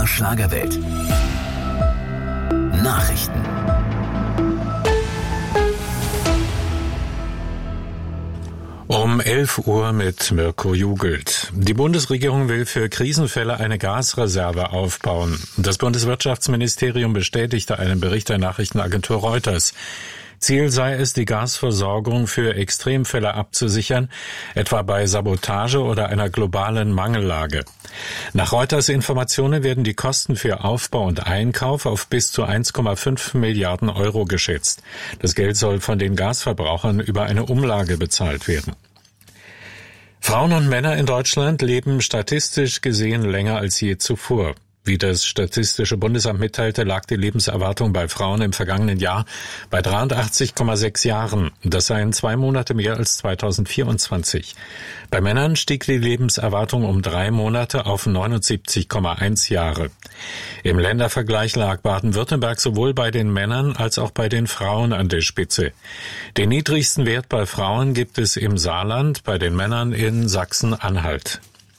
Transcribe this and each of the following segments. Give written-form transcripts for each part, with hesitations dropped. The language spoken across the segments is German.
MDR Schlagerwelt. Nachrichten. Um 11 Uhr mit Mirko Jugelt. Die Bundesregierung will für Krisenfälle eine Gasreserve aufbauen. Das Bundeswirtschaftsministerium bestätigte einen Bericht der Nachrichtenagentur Reuters. Ziel sei es, die Gasversorgung für Extremfälle abzusichern, etwa bei Sabotage oder einer globalen Mangellage. Nach Reuters Informationen werden die Kosten für Aufbau und Einkauf auf bis zu 1,5 Milliarden Euro geschätzt. Das Geld soll von den Gasverbrauchern über eine Umlage bezahlt werden. Frauen und Männer in Deutschland leben statistisch gesehen länger als je zuvor. Wie das Statistische Bundesamt mitteilte, lag die Lebenserwartung bei Frauen im vergangenen Jahr bei 83,6 Jahren. Das seien 2 Monate mehr als 2024. Bei Männern stieg die Lebenserwartung um 3 Monate auf 79,1 Jahre. Im Ländervergleich lag Baden-Württemberg sowohl bei den Männern als auch bei den Frauen an der Spitze. Den niedrigsten Wert bei Frauen gibt es im Saarland, bei den Männern in Sachsen-Anhalt.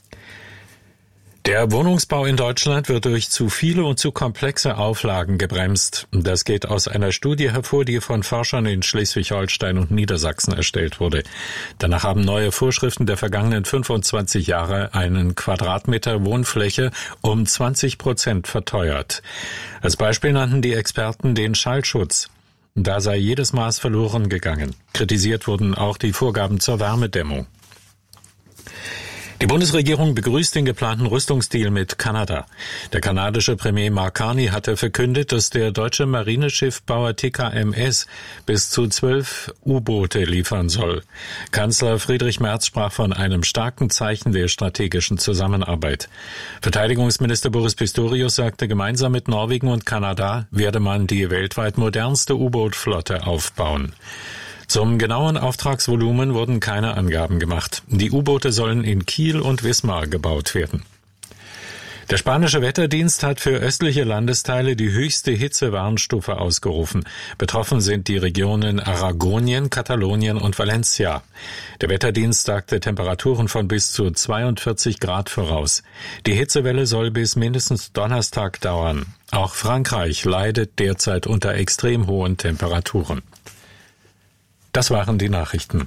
Der Wohnungsbau in Deutschland wird durch zu viele und zu komplexe Auflagen gebremst. Das geht aus einer Studie hervor, die von Forschern in Schleswig-Holstein und Niedersachsen erstellt wurde. Danach haben neue Vorschriften der vergangenen 25 Jahre einen Quadratmeter Wohnfläche um 20% verteuert. Als Beispiel nannten die Experten den Schallschutz. Da sei jedes Maß verloren gegangen. Kritisiert wurden auch die Vorgaben zur Wärmedämmung. Die Bundesregierung begrüßt den geplanten Rüstungsdeal mit Kanada. Der kanadische Premier Mark Carney hatte verkündet, dass der deutsche Marineschiffbauer TKMS bis zu 12 U-Boote liefern soll. Kanzler Friedrich Merz sprach von einem starken Zeichen der strategischen Zusammenarbeit. Verteidigungsminister Boris Pistorius sagte, gemeinsam mit Norwegen und Kanada werde man die weltweit modernste U-Boot-Flotte aufbauen. Zum genauen Auftragsvolumen wurden keine Angaben gemacht. Die U-Boote sollen in Kiel und Wismar gebaut werden. Der spanische Wetterdienst hat für östliche Landesteile die höchste Hitzewarnstufe ausgerufen. Betroffen sind die Regionen Aragonien, Katalonien und Valencia. Der Wetterdienst sagte Temperaturen von bis zu 42 Grad voraus. Die Hitzewelle soll bis mindestens Donnerstag dauern. Auch Frankreich leidet derzeit unter extrem hohen Temperaturen. Das waren die Nachrichten.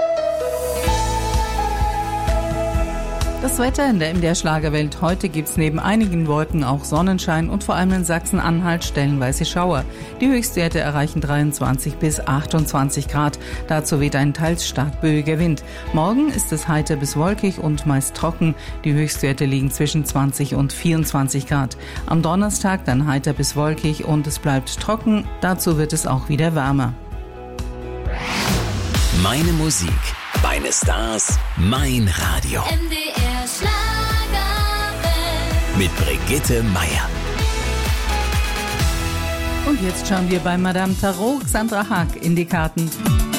Das Wetter in der MDR Schlagerwelt. Heute gibt's neben einigen Wolken auch Sonnenschein und vor allem in Sachsen-Anhalt stellenweise Schauer. Die Höchstwerte erreichen 23 bis 28 Grad. Dazu weht ein teils stark böiger Wind. Morgen ist es heiter bis wolkig und meist trocken. Die Höchstwerte liegen zwischen 20 und 24 Grad. Am Donnerstag dann heiter bis wolkig und es bleibt trocken. Dazu wird es auch wieder wärmer. Meine Musik, meine Stars, mein Radio. MDR Schlagerwelt. Mit Brigitte Meier. Und jetzt schauen wir bei Madame Tarot Xandra Haag in die Karten.